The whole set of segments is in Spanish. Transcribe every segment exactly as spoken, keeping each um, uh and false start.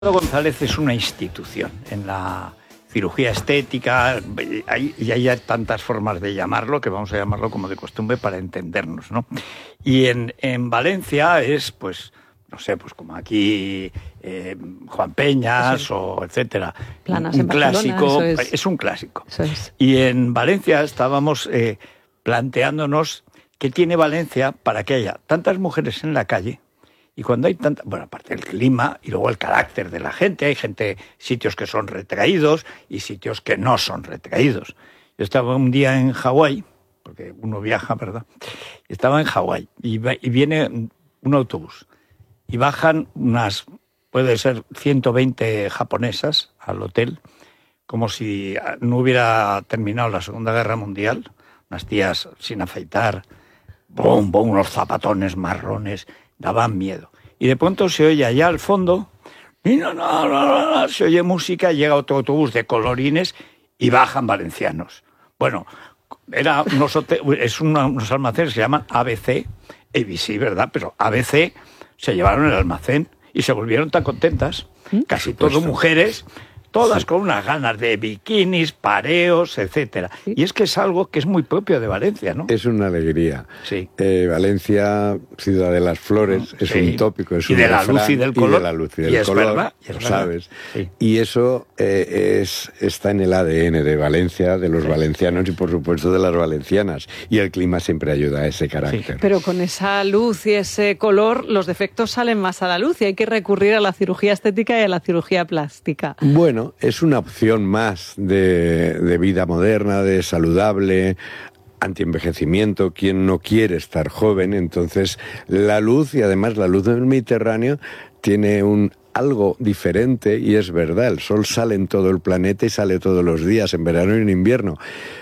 González es una institución en la cirugía estética, hay, y hay tantas formas de llamarlo que vamos a llamarlo como de costumbre para entendernos, ¿no? Y en, en Valencia es, pues, no sé, pues como aquí eh, Juan Peñas sí. o etcétera. Planas un en clásico, Barcelona, es. es un clásico. Eso es. Y en Valencia estábamos eh, planteándonos qué tiene Valencia para que haya tantas mujeres en la calle. Y cuando hay tanta, bueno, aparte del clima y luego el carácter de la gente, hay gente, sitios que son retraídos y sitios que no son retraídos. Yo estaba un día en Hawái, porque uno viaja, ¿verdad? Estaba en Hawái y, y viene un autobús y bajan unas, puede ser ciento veinte japonesas al hotel, como si no hubiera terminado la Segunda Guerra Mundial, unas tías sin afeitar, bom, bom, unos zapatones marrones, daban miedo. Y de pronto se oye allá al fondo, y no, no, no, no, se oye música, llega otro autobús de colorines y bajan valencianos. Bueno, era unos, es una, unos almacenes que se llaman A B C, A B C, ¿verdad? Pero A B C se llevaron el almacén y se volvieron tan contentas, casi todas mujeres, todas sí. con unas ganas de bikinis, pareos, etcétera. Sí. Y es que es algo que es muy propio de Valencia, ¿no? Es una alegría. Sí. Eh, Valencia, ciudad de las flores, es sí. un tópico, es y un de la refrán, luz y del color. Y de la luz y del y es color, verdad, y es lo verdad. sabes. Sí. Y eso eh, es, está en el A D N de Valencia, de los sí. valencianos y por supuesto de las valencianas. Y el clima siempre ayuda a ese carácter. Sí. Pero con esa luz y ese color, los defectos salen más a la luz y hay que recurrir a la cirugía estética y a la cirugía plástica. Bueno, es una opción más de, de vida moderna, de saludable, antienvejecimiento, quien no quiere estar joven. Entonces la luz, y además la luz del Mediterráneo, tiene un algo diferente, y es verdad, el sol sale en todo el planeta y sale todos los días, en verano y en invierno,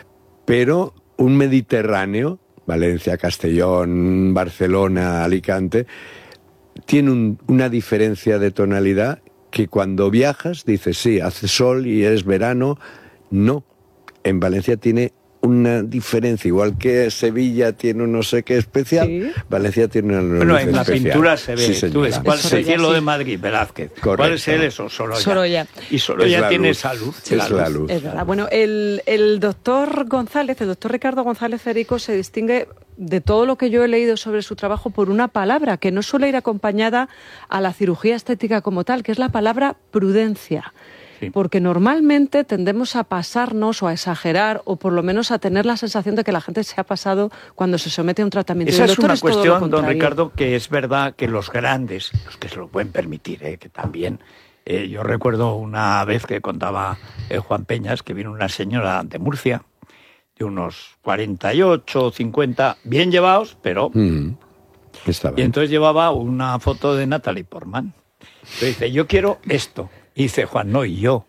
pero un Mediterráneo, Valencia, Castellón, Barcelona, Alicante, tiene un, una diferencia de tonalidad que cuando viajas dices, sí, hace sol y es verano. No, en Valencia tiene una diferencia, igual que Sevilla tiene un no sé qué especial, sí. Valencia tiene una luz bueno, en la especial. pintura se ve, sí, tú ves, ¿cuál es el cielo sí. de Madrid? Velázquez. Correcto. ¿Cuál es el eso? Sorolla. Sorolla. Y Sorolla tiene luz. esa luz. Es la, la luz. Es verdad. Bueno, el, el doctor González, el doctor Ricardo González Ferico, se distingue de todo lo que yo he leído sobre su trabajo por una palabra que no suele ir acompañada a la cirugía estética como tal, que es la palabra prudencia. Sí. Porque normalmente tendemos a pasarnos o a exagerar o por lo menos a tener la sensación de que la gente se ha pasado cuando se somete a un tratamiento. Esa el es una es cuestión, don Ricardo, que es verdad que los grandes, los que se lo pueden permitir, ¿eh? que también... Eh, yo recuerdo una vez que contaba eh, Juan Peñas que vino una señora de Murcia, de unos cuarenta y ocho, cincuenta, bien llevados, pero... Mm, está bien. Y entonces llevaba una foto de Natalie Portman. Entonces dice, yo quiero esto. Y dice Juan, no, y yo.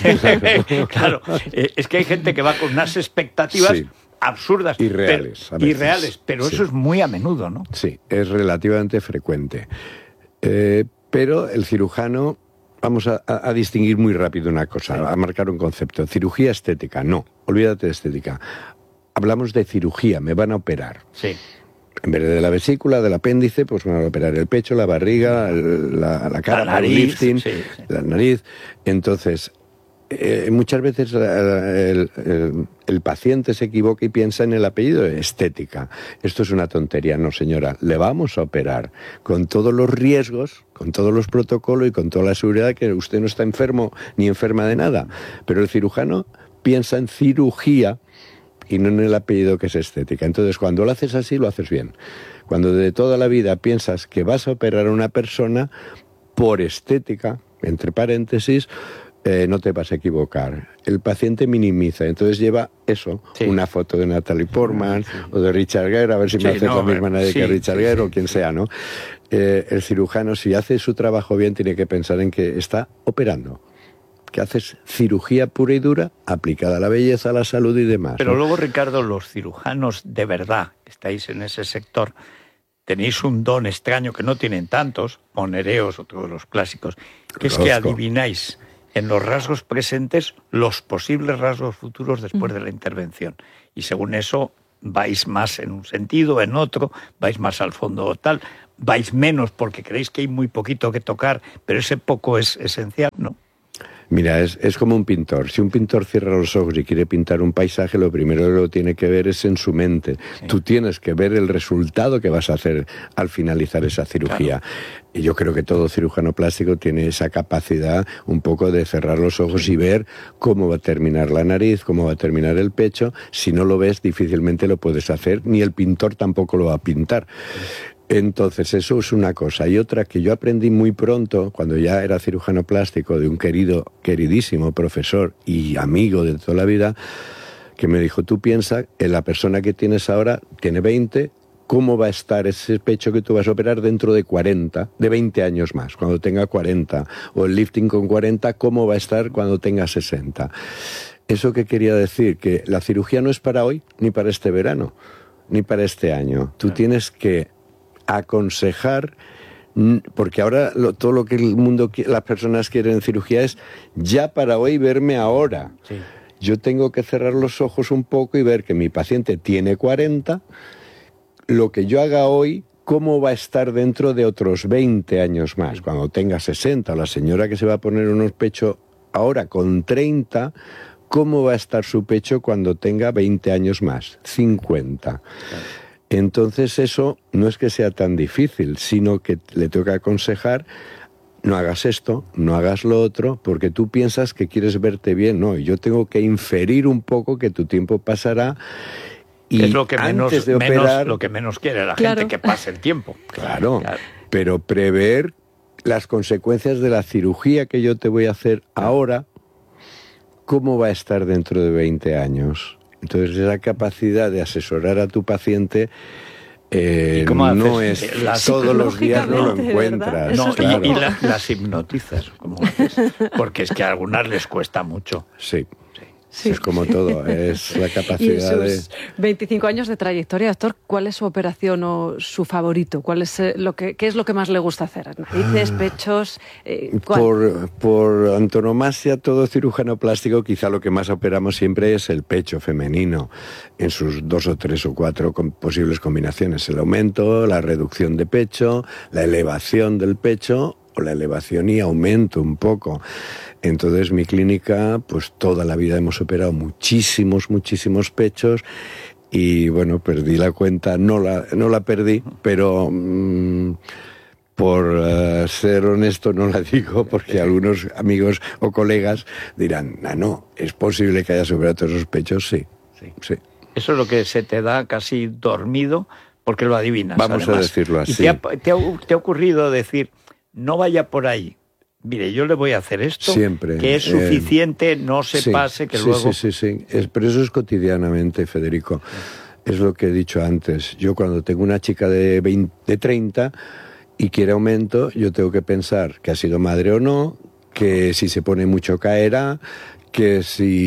Claro, eh, es que hay gente que va con unas expectativas sí. absurdas. Irreales. Pero, irreales, pero sí. eso es muy a menudo, ¿no? Sí, es relativamente frecuente. Eh, pero el cirujano, vamos a, a, a distinguir muy rápido una cosa, sí. a marcar un concepto. Cirugía estética, no, olvídate de estética. Hablamos de cirugía, me van a operar. Sí. En vez de la vesícula, del apéndice, pues van a operar el pecho, la barriga, la, la cara, la nariz, lifting, sí, sí. la nariz. Entonces, eh, muchas veces el, el, el paciente se equivoca y piensa en el apellido de estética. Esto es una tontería, no señora. Le vamos a operar con todos los riesgos, con todos los protocolos y con toda la seguridad que usted no está enfermo ni enferma de nada. Pero el cirujano piensa en cirugía y no en el apellido, que es estética. Entonces, cuando lo haces así, lo haces bien. Cuando de toda la vida piensas que vas a operar a una persona por estética, entre paréntesis, eh, no te vas a equivocar. El paciente minimiza, entonces lleva eso, sí. una foto de Natalie Portman sí. o de Richard Gere, a ver si sí, me hace no, la misma nadie sí, que Richard sí, Gere sí. o quien sea, ¿no? Eh, el cirujano, si hace su trabajo bien, tiene que pensar en que está operando, que haces cirugía pura y dura aplicada a la belleza, a la salud y demás. Pero ¿no? luego, Ricardo, los cirujanos de verdad que estáis en ese sector, tenéis un don extraño que no tienen tantos, o Nereos o todos los clásicos, que es que adivináis en los rasgos presentes los posibles rasgos futuros después de la intervención. Y según eso vais más en un sentido, en otro, vais más al fondo o tal. vais menos porque creéis que hay muy poquito que tocar, pero ese poco es esencial, ¿no? Mira, es, es como un pintor. Si un pintor cierra los ojos y quiere pintar un paisaje, lo primero que lo tiene que ver es en su mente. Sí. Tú tienes que ver el resultado que vas a hacer al finalizar esa cirugía. Claro. Y yo creo que todo cirujano plástico tiene esa capacidad un poco de cerrar los ojos y ver cómo va a terminar la nariz, cómo va a terminar el pecho. Si no lo ves, difícilmente lo puedes hacer, ni el pintor tampoco lo va a pintar. Entonces, eso es una cosa. Y otra que yo aprendí muy pronto, cuando ya era cirujano plástico, de un querido, queridísimo profesor y amigo de toda la vida, que me dijo, tú piensa, en la persona que tienes ahora tiene veinte, ¿cómo va a estar ese pecho que tú vas a operar dentro de cuarenta, de veinte años más, cuando tenga cuarenta? O el lifting con cuarenta, ¿cómo va a estar cuando tenga sesenta? ¿Eso qué quería decir? Que la cirugía no es para hoy, ni para este verano, ni para este año. Tú tienes que aconsejar, porque ahora lo, todo lo que el mundo, las personas quieren en cirugía es ya para hoy, verme ahora. Sí. Yo tengo que cerrar los ojos un poco y ver que mi paciente tiene cuarenta, lo que yo haga hoy, cómo va a estar dentro de otros veinte años más, sí. Cuando tenga sesenta, la señora que se va a poner unos pechos ahora con treinta, ¿cómo va a estar su pecho cuando tenga veinte años más, cincuenta? Claro. Entonces eso no es que sea tan difícil, sino que le tengo que aconsejar, no hagas esto, no hagas lo otro, porque tú piensas que quieres verte bien. No, yo tengo que inferir un poco que tu tiempo pasará y es lo que menos, antes de operar... menos, lo que menos quiere la claro. gente, que pase el tiempo. Claro, claro, pero prever las consecuencias de la cirugía que yo te voy a hacer ahora, ¿cómo va a estar dentro de veinte años? Entonces, esa capacidad de asesorar a tu paciente eh, no es... Las, todos los días no lo encuentras. No, claro. y, y la, las hipnotizas, como haces, porque es que a algunas les cuesta mucho. Sí. Sí. Es como todo, es la capacidad y sus de... veinticinco años de trayectoria, doctor, ¿cuál es su operación o su favorito? ¿Cuál es lo que, qué es lo que más le gusta hacer? ¿Narices, pechos? Eh, por, por antonomasia, todo cirujano plástico, quizá lo que más operamos siempre es el pecho femenino, en sus dos o tres o cuatro con posibles combinaciones. El aumento, la reducción de pecho, la elevación del pecho o la elevación y aumento un poco. Entonces mi clínica, pues toda la vida hemos operado muchísimos, muchísimos pechos y bueno, perdí la cuenta, no la, no la perdí, pero mmm, por uh, ser honesto no la digo porque algunos amigos o colegas dirán, ah, no, ¿es posible que hayas operado todos esos pechos? Sí, sí, sí. Eso es lo que se te da casi dormido porque lo adivinas. Vamos además. a decirlo así. ¿Y te ha, te, ha, te ha ocurrido decir, no vaya por ahí? Mire, yo le voy a hacer esto, siempre, que es suficiente, eh, no se sí, pase, que sí, luego... Sí, sí, sí, es, pero eso es cotidianamente, Federico. Sí. Es lo que he dicho antes. Yo cuando tengo una chica de, veinte, de treinta y quiere aumento, yo tengo que pensar que ha sido madre o no, que si se pone mucho caerá, que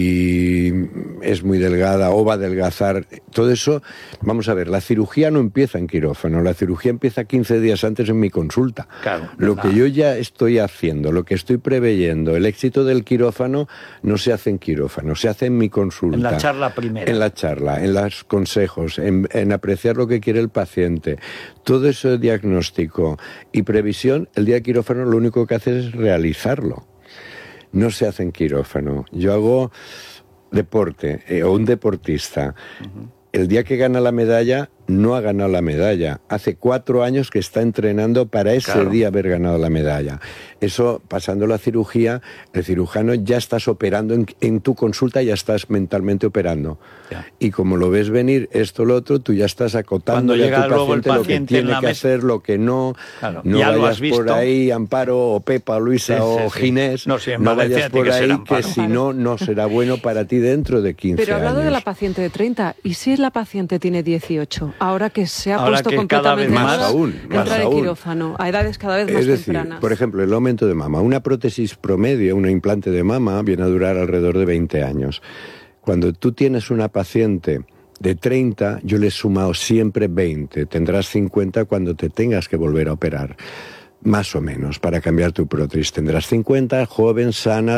si es muy delgada o va a adelgazar, todo eso, vamos a ver, la cirugía no empieza en quirófano, la cirugía empieza quince días antes en mi consulta. Claro, lo que yo ya estoy haciendo, lo que estoy preveyendo, el éxito del quirófano no se hace en quirófano, se hace en mi consulta. En la charla primera. En la charla, en los consejos, en, en apreciar lo que quiere el paciente. Todo eso diagnóstico y previsión, el día de quirófano lo único que hace es realizarlo. No se hace en quirófano. Yo hago deporte, eh, o un deportista. Uh-huh. El día que gana la medalla, no ha ganado la medalla. Hace cuatro años que está entrenando para ese claro. día haber ganado la medalla. Eso, pasando la cirugía, el cirujano ya estás operando en, en tu consulta, ya estás mentalmente operando. Ya. Y como lo ves venir, esto, lo otro, tú ya estás acotando a tu paciente, luego el paciente lo que tiene que mesa. hacer, lo que no. Claro. No ya vayas por ahí, Amparo, o Pepa, o Luisa, sí, sí, o sí. Ginés. No, sí, no vayas por que ahí, que si no, no será bueno para ti dentro de quince años. Pero hablado años. de la paciente de treinta, ¿y si la paciente tiene dieciocho? Ahora que se ha Ahora puesto que completamente más aún, entrar más en aún. quirófano, a edades cada vez más es decir, tempranas. Por ejemplo, el aumento de mama. Una prótesis promedio, un implante de mama, viene a durar alrededor de veinte años. Cuando tú tienes una paciente de treinta, yo le he sumado siempre veinte. Tendrás cincuenta cuando te tengas que volver a operar. Más o menos, para cambiar tu prótesis. Tendrás cincuenta, joven, sana,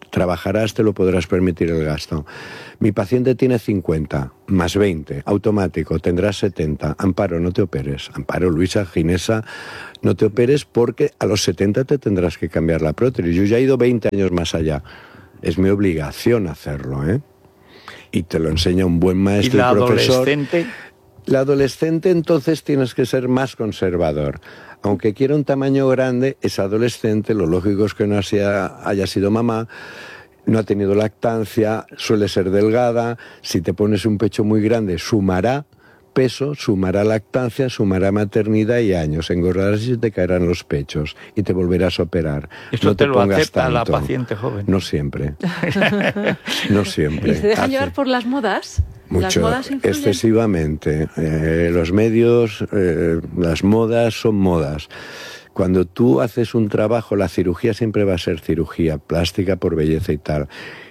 trabajarás, te lo podrás permitir el gasto. Mi paciente tiene cincuenta, más veinte, automático, tendrás setenta. Amparo, no te operes. Amparo, Luisa, Ginesa, no te operes porque a los setenta te tendrás que cambiar la prótesis. Yo ya he ido veinte años más allá. Es mi obligación hacerlo, ¿eh? Y te lo enseña un buen maestro y, la y profesor. Adolescente? La adolescente entonces tienes que ser más conservador. Aunque quiera un tamaño grande, es adolescente, lo lógico es que no haya, haya sido mamá, no ha tenido lactancia, suele ser delgada. Si te pones un pecho muy grande, sumará peso, sumará lactancia, sumará maternidad y años. Engordarás y te caerán los pechos y te volverás a operar. ¿Esto no te, te lo pongas acepta tanto. la paciente joven? No siempre. No siempre. ¿Y se dejan Hace. llevar por las modas? ¿Las Mucho, modas influyen? excesivamente. Eh, los medios, eh, las modas son modas. Cuando tú haces un trabajo, la cirugía siempre va a ser cirugía plástica por belleza y tal.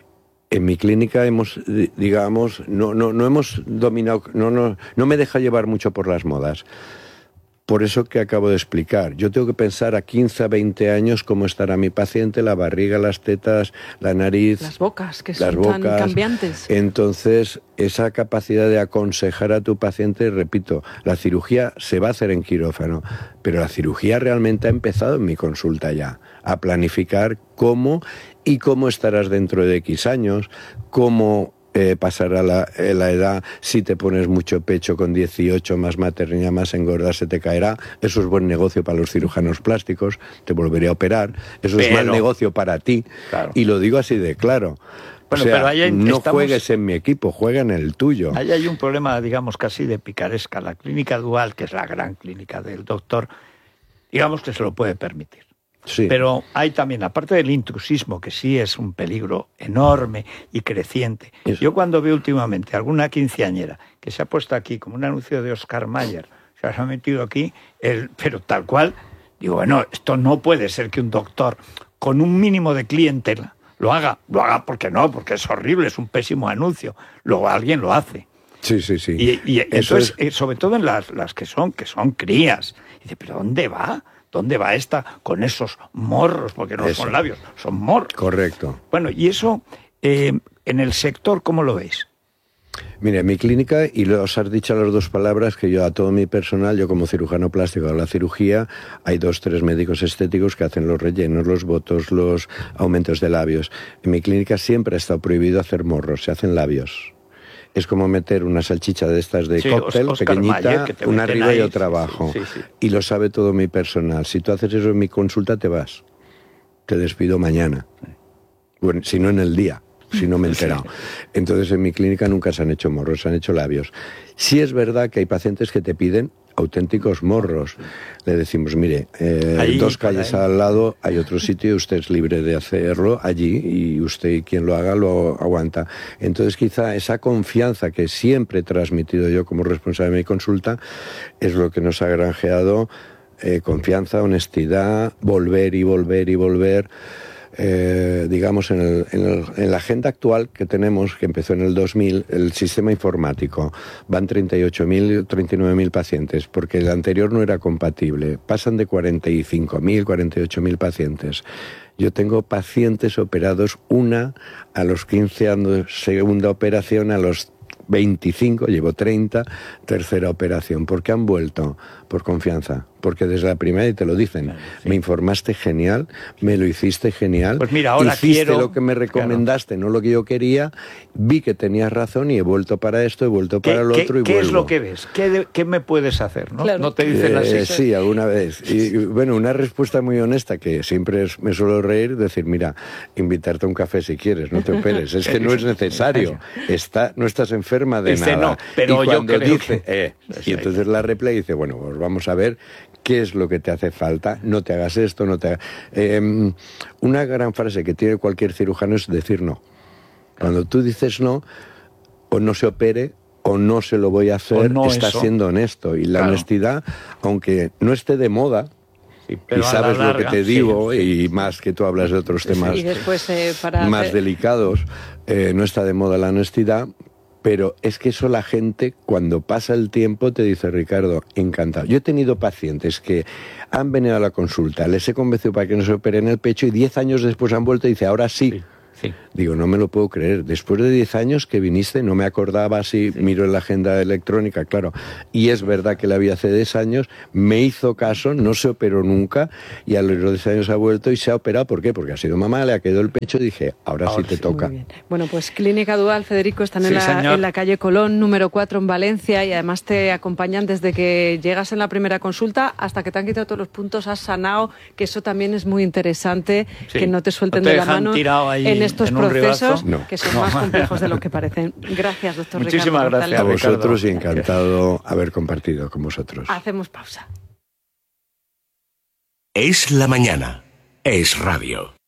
En mi clínica hemos, digamos, no, no, no hemos dominado, no, no, no me deja llevar mucho por las modas. Por eso que acabo de explicar, yo tengo que pensar a quince, a veinte años cómo estará mi paciente, la barriga, las tetas, la nariz... Las bocas, que las son bocas. tan cambiantes. Entonces, esa capacidad de aconsejar a tu paciente, repito, la cirugía se va a hacer en quirófano, pero la cirugía realmente ha empezado en mi consulta ya, a planificar cómo y cómo estarás dentro de X años, cómo... Eh, pasará la, eh, la edad, si te pones mucho pecho con dieciocho, más maternidad, más engordar, se te caerá. Eso es buen negocio para los cirujanos plásticos, te volvería a operar. Eso pero, es mal negocio para ti. Claro. Y lo digo así de claro. Bueno, o sea, pero ahí no estamos, juegues en mi equipo, juega en el tuyo. Ahí hay un problema, digamos, casi de picaresca. La clínica dual, que es la gran clínica del doctor, digamos que se lo puede permitir. Sí. Pero hay también, aparte del intrusismo, que sí es un peligro enorme y creciente. Eso. Yo cuando veo últimamente alguna quinceañera que se ha puesto aquí como un anuncio de Oscar Mayer, se ha metido aquí, el, pero tal cual, digo, bueno, esto no puede ser que un doctor con un mínimo de clientela lo haga. Lo haga porque no, porque es horrible, es un pésimo anuncio. Luego alguien lo hace. Sí, sí, sí. Y, y entonces, es... sobre todo en las, las que son, que son crías. Y dice, ¿pero dónde va? ¿Dónde va esta con esos morros? Porque no eso. Son labios, son morros. Correcto. Bueno, y eso, eh, en el sector, ¿cómo lo veis? Mire, mi clínica, y os has dicho las dos palabras que yo a todo mi personal, yo como cirujano plástico de la cirugía, hay dos, tres médicos estéticos que hacen los rellenos, los botos, los aumentos de labios. En mi clínica siempre ha estado prohibido hacer morros, se hacen labios. Es como meter una salchicha de estas de sí, cóctel, Oscar pequeñita, Mayer, una arriba ahí, y otra abajo. Sí, sí, sí. Y lo sabe todo mi personal. Si tú haces eso en mi consulta, te vas. Te despido mañana. Bueno, si no en el día, si no me he enterado. Entonces, en mi clínica nunca se han hecho morros, se han hecho labios. Sí es verdad que hay pacientes que te piden auténticos morros. Le decimos, mire, eh, ahí, dos calles ahí. Al lado hay otro sitio y usted es libre de hacerlo allí y usted, quien lo haga, lo aguanta. Entonces, quizá esa confianza que siempre he transmitido yo como responsable de mi consulta es lo que nos ha granjeado eh, confianza, honestidad, volver y volver y volver. Eh, digamos, en, el, en, el, en la agenda actual que tenemos, que empezó en el dos mil, el sistema informático, van treinta y ocho mil, treinta y nueve mil pacientes, porque el anterior no era compatible. Pasan de cuarenta y cinco mil, cuarenta y ocho mil pacientes. Yo tengo pacientes operados, una a los quince años, segunda operación a los veinticinco, llevo treinta, tercera operación. ¿Por qué han vuelto? Por confianza. Porque desde la primera, y te lo dicen, claro, sí. Me informaste genial, me lo hiciste genial, pues mira, ahora hiciste quiero... lo que me recomendaste, claro. No lo que yo quería, vi que tenías razón y he vuelto para esto, he vuelto para lo ¿Qué, otro y ¿qué vuelvo. ¿Qué es lo que ves? ¿Qué, de, qué me puedes hacer? ¿No, claro. ¿No te dicen así? Eh, sí, alguna vez. Y bueno, una respuesta muy honesta, que siempre es, me suelo reír, decir, mira, invitarte a un café si quieres, no te operes, es que no es necesario, está, no estás enferma de este nada. No, pero y cuando yo creo dice, que... eh, y entonces la réplica dice, bueno, pues vamos a ver qué es lo que te hace falta, no te hagas esto, no te hagas... Eh, una gran frase que tiene cualquier cirujano es decir no. Cuando tú dices no, o no se opere, o no se lo voy a hacer, no estás eso. Siendo honesto. Y la claro. honestidad, aunque no esté de moda, sí, y sabes larga, lo que te digo, sí, sí, y más que tú hablas de otros temas y después, eh, para más hacer... delicados, eh, no está de moda la honestidad. Pero es que eso la gente, cuando pasa el tiempo, te dice, Ricardo, encantado. Yo he tenido pacientes que han venido a la consulta, les he convencido para que no se operen el pecho y diez años después han vuelto y dice, ahora sí. sí, Sí. Digo, no me lo puedo creer. Después de diez años que viniste, no me acordaba si sí. miro en la agenda electrónica, claro. Y es verdad que la vi hace diez años, me hizo caso, no se operó nunca, y a los diez años ha vuelto y se ha operado. ¿Por qué? Porque ha sido mamá, le ha quedado el pecho y dije, ahora, ahora sí te sí. toca. Muy bien. Bueno, pues Clínica Dual, Federico, están sí, en, la, en la calle Colón, número cuatro en Valencia, y además te acompañan desde que llegas en la primera consulta hasta que te han quitado todos los puntos, has sanado, que eso también es muy interesante, sí. que no te suelten no te de la mano en estos en procesos no. que son no. más complejos de lo que parecen. Gracias, doctor Muchísimas Ricardo. gracias a vosotros y encantado haber compartido con vosotros. Hacemos pausa. Es la mañana. Es radio.